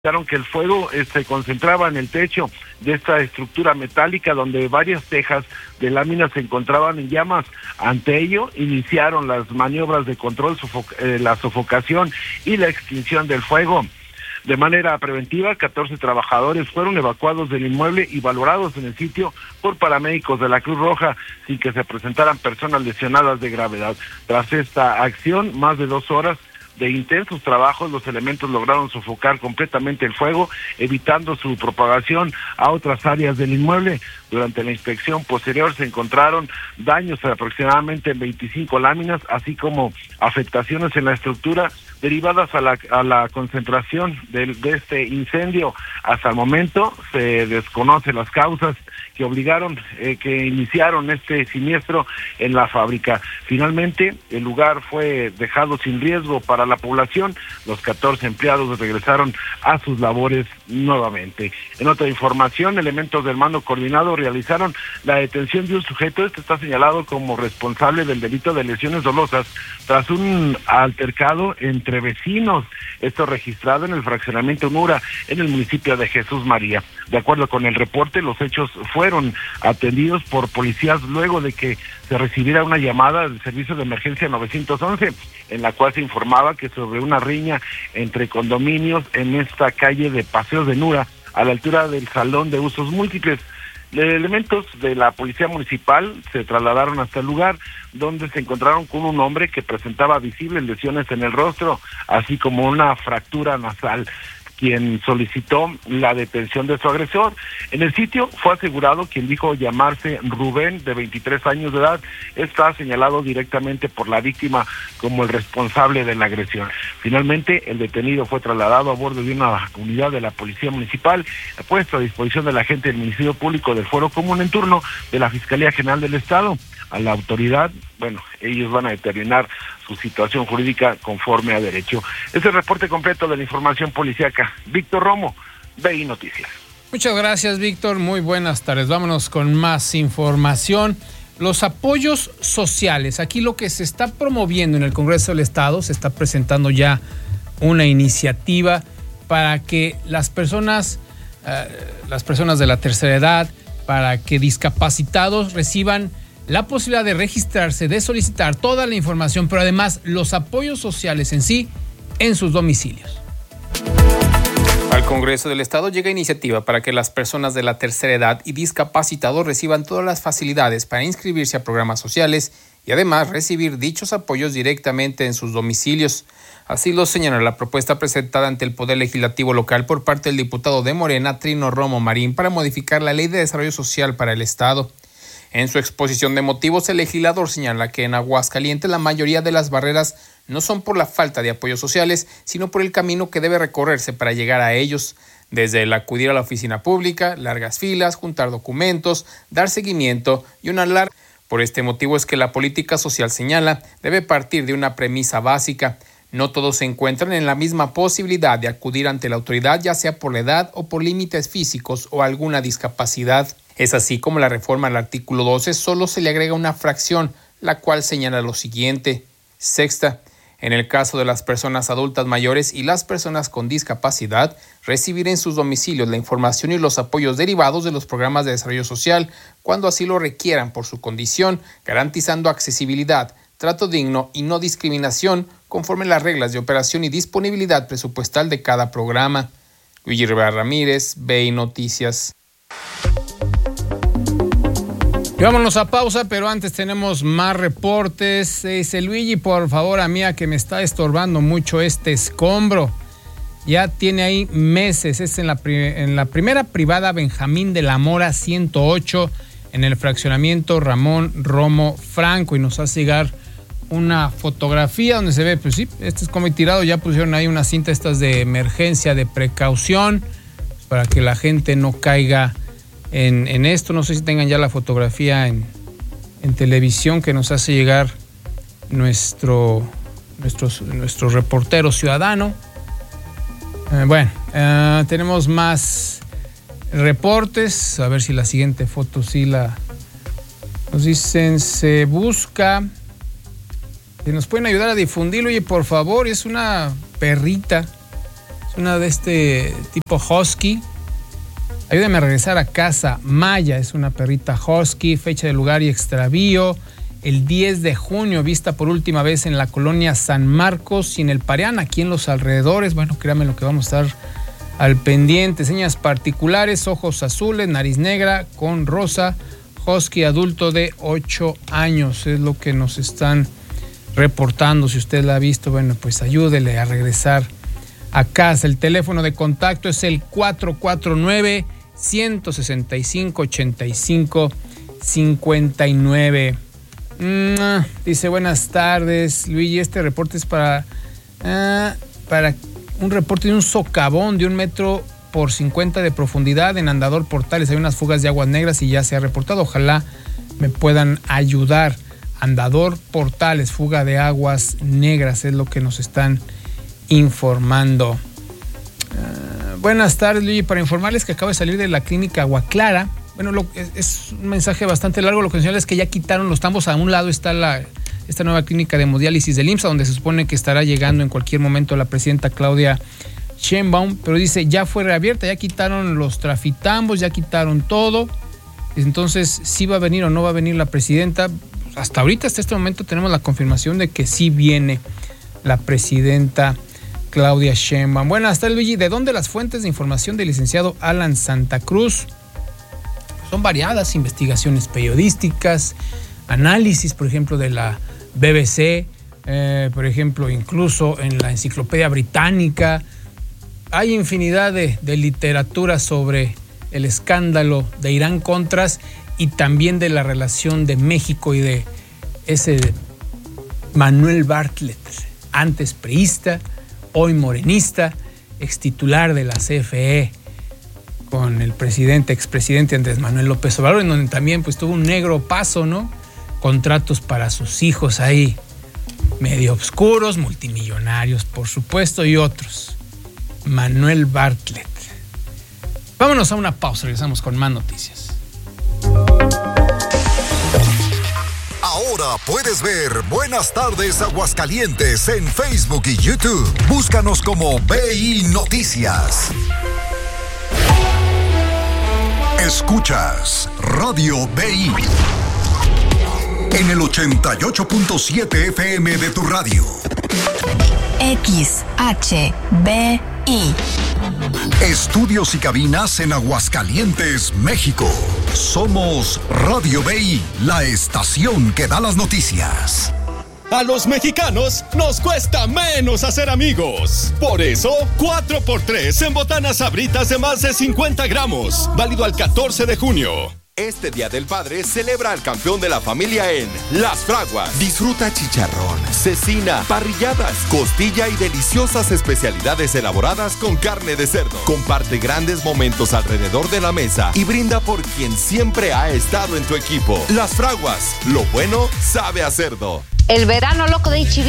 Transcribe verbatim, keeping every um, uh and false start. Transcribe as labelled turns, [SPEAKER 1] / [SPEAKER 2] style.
[SPEAKER 1] que el fuego eh, se concentraba en el techo de esta estructura metálica donde varias tejas de láminas se encontraban en llamas. Ante ello, iniciaron las maniobras de control, sofoc- eh, la sofocación y la extinción del fuego. De manera preventiva, catorce trabajadores fueron evacuados del inmueble y valorados en el sitio por paramédicos de la Cruz Roja, sin que se presentaran personas lesionadas de gravedad. Tras esta acción, más de dos horas de intensos trabajos, los elementos lograron sofocar completamente el fuego, evitando su propagación a otras áreas del inmueble. Durante la inspección posterior se encontraron daños de aproximadamente veinticinco láminas, así como afectaciones en la estructura derivadas a la, a la concentración de, de este incendio. Hasta el momento se desconocen las causas que obligaron, eh, que iniciaron este siniestro en la fábrica. Finalmente, el lugar fue dejado sin riesgo para la población. Los catorce empleados regresaron a sus labores nuevamente. En otra información, elementos del mando coordinado realizaron la detención de un sujeto. Este está señalado como responsable del delito de lesiones dolosas tras un altercado entre vecinos, esto registrado en el fraccionamiento Nura, en el municipio de Jesús María. De acuerdo con el reporte, los hechos fueron atendidos por policías luego de que se recibiera una llamada del servicio de emergencia nueve once, en la cual se informaba que sobre una riña entre condominios en esta calle de Paseos de Nura, a la altura del salón de usos múltiples. Elementos de la policía municipal se trasladaron hasta el lugar, donde se encontraron con un hombre que presentaba visibles lesiones en el rostro, así como una fractura nasal, quien solicitó la detención de su agresor. En el sitio fue asegurado quien dijo llamarse Rubén, de veintitrés años de edad. Está señalado directamente por la víctima como el responsable de la agresión. Finalmente, el detenido fue trasladado a bordo de una unidad de la Policía Municipal, puesto a disposición del agente del Ministerio Público del Fuero Común en turno de la Fiscalía General del Estado. A la autoridad, bueno, ellos van a determinar su situación jurídica conforme a derecho. Es el reporte completo de la información policíaca. Víctor Romo, B I Noticias.
[SPEAKER 2] Muchas gracias, Víctor. Muy buenas tardes. Vámonos con más información. Los apoyos sociales. Aquí lo que se está promoviendo en el Congreso del Estado, se está presentando ya una iniciativa para que las personas, eh, las personas de la tercera edad, para que discapacitados reciban la posibilidad de registrarse, de solicitar toda la información, pero además los apoyos sociales en sí en sus domicilios. Al Congreso del Estado llega iniciativa para que las personas de la tercera edad y discapacitados reciban todas las facilidades para inscribirse a programas sociales y además recibir dichos apoyos directamente en sus domicilios. Así lo señala la propuesta presentada ante el Poder Legislativo local por parte del diputado de Morena, Trino Romo Marín, para modificar la Ley de Desarrollo Social para el Estado. En su exposición de motivos, el legislador señala que en Aguascalientes la mayoría de las barreras no son por la falta de apoyos sociales, sino por el camino que debe recorrerse para llegar a ellos, desde el acudir a la oficina pública, largas filas, juntar documentos, dar seguimiento y una larga. Por este motivo es que la política social, señala, debe partir de una premisa básica. No todos se encuentran en la misma posibilidad de acudir ante la autoridad, ya sea por la edad o por límites físicos o alguna discapacidad. Es así como la reforma al artículo doce solo se le agrega una fracción, la cual señala lo siguiente. Sexta, en el caso de las personas adultas mayores y las personas con discapacidad, recibir en sus domicilios la información y los apoyos derivados de los programas de desarrollo social cuando así lo requieran por su condición, garantizando accesibilidad, trato digno y no discriminación conforme las reglas de operación y disponibilidad presupuestal de cada programa. Luigi Rivera Ramírez, B I Noticias. Y vámonos a pausa, pero antes tenemos más reportes. Dice Luigi, por favor, a mí, a que me está estorbando mucho este escombro. Ya tiene ahí meses. Es en la, en la primera privada Benjamín de la Mora ciento ocho, en el fraccionamiento Ramón Romo Franco. Y nos hace llegar una fotografía donde se ve, pues sí, este es como tirado. Ya pusieron ahí una cinta estas de emergencia, de precaución, para que la gente no caiga En, en esto. No sé si tengan ya la fotografía en, en televisión que nos hace llegar nuestro, nuestro, nuestro reportero ciudadano. Eh, bueno, eh, tenemos más reportes. A ver si la siguiente foto sí la... Nos dicen, se busca... Si nos pueden ayudar a difundirlo, oye, por favor, es una perrita. Es una de este tipo husky. Ayúdame a regresar a casa. Maya es una perrita husky. Fecha de lugar y extravío. El diez de junio, vista por última vez en la colonia San Marcos y en el Pareán, aquí en los alrededores. Bueno, créanme lo que vamos a estar al pendiente. Señas particulares, ojos azules, nariz negra con rosa, husky adulto de ocho años. Es lo que nos están reportando. Si usted la ha visto, bueno, pues ayúdele a regresar a casa. El teléfono de contacto es el cuatro cuatro nueve, uno seis cinco, ocho cinco cinco nueve. Mm, dice, buenas tardes, Luigi, este reporte es para, uh, para un reporte de un socavón de un metro por cincuenta de profundidad en Andador Portales. Hay unas fugas de aguas negras y ya se ha reportado. Ojalá me puedan ayudar. Andador Portales, fuga de aguas negras, es lo que nos están informando. Uh, buenas tardes, Luigi, para informarles que acabo de salir de la clínica Agua Clara. Bueno, lo, es, es un mensaje bastante largo. Lo que señala es que ya quitaron los tambos. A un lado está la, esta nueva clínica de hemodiálisis del I M S S, donde se supone que estará llegando en cualquier momento la presidenta Claudia Sheinbaum. Pero dice, ya fue reabierta, ya quitaron los trafitambos, ya quitaron todo. Entonces, ¿sí va a venir o no va a venir la presidenta? Hasta ahorita, hasta este momento, tenemos la confirmación de que sí viene la presidenta Claudia Sheinbaum. Buenas tardes, Luigi. ¿De dónde las fuentes de información del licenciado Alan Santa Cruz? Son variadas, investigaciones periodísticas, análisis, por ejemplo, de la B B C, eh, por ejemplo, incluso en la Enciclopedia Británica. Hay infinidad de, de literatura sobre el escándalo de Irán Contras y también de la relación de México y de ese Manuel Bartlett, antes priista, hoy morenista, extitular de la C F E, con el presidente, expresidente Andrés Manuel López Obrador, en donde también pues tuvo un negro paso, ¿no? Contratos para sus hijos ahí, medio oscuros, multimillonarios, por supuesto, y otros. Manuel Bartlett. Vámonos a una pausa, regresamos con más noticias.
[SPEAKER 3] Ahora puedes ver Buenas Tardes Aguascalientes en Facebook y YouTube. Búscanos como B I Noticias. Escuchas Radio B I en el ochenta y ocho punto siete F M de tu radio.
[SPEAKER 4] X H B I.
[SPEAKER 3] Estudios y cabinas en Aguascalientes, México. Somos Radio B I, la estación que da las noticias.
[SPEAKER 5] A los mexicanos nos cuesta menos hacer amigos. Por eso, cuatro por tres en botanas Sabritas de más de cincuenta gramos. Válido al catorce de junio. Este Día del Padre celebra al campeón de la familia en Las Fraguas. Disfruta chicharrón, cecina, parrilladas, costilla y deliciosas especialidades elaboradas con carne de cerdo. Comparte grandes momentos alrededor de la mesa y brinda por quien siempre ha estado en tu equipo. Las Fraguas, lo bueno sabe a cerdo.
[SPEAKER 6] El verano loco de H I V